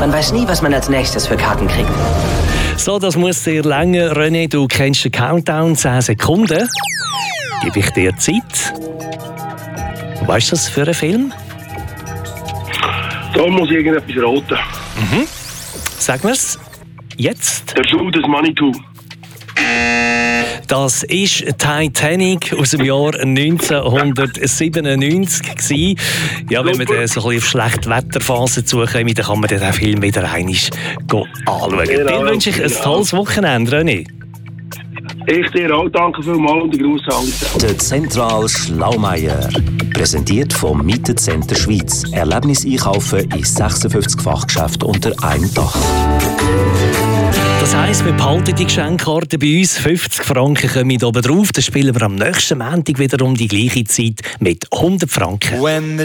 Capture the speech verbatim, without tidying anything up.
Man weiß nie, was man als nächstes für Karten kriegt. So, das muss sehr lange. René, du kennst den Countdown, zehn Sekunden. Gebe ich dir Zeit. Weißt du das für einen Film? Da muss ich irgendetwas raten. Mhm. Sag mir's. Jetzt. Der Judas Manitou. Das ist Titanic aus dem Jahr neunzehnhundertsiebenundneunzig gewesen. Ja, wenn man dann so ein bisschen auf schlechte Wetterphase zukommt, dann kann man den Film wieder einmal anschauen. Dir wünsche ich ein tolles Wochenende, René. Ich dir auch, danke vielmals und den Gruß an alle. Der Zentral Schlaumeier. Präsentiert vom Mietecenter Schweiz. Erlebnis einkaufen in sechsundfünfzig Fachgeschäften unter einem Dach. Das heisst, wir behalten die Geschenkkarte bei uns. fünfzig Franken kommen oben drauf. Dann spielen wir am nächsten Montag wieder um die gleiche Zeit mit hundert Franken.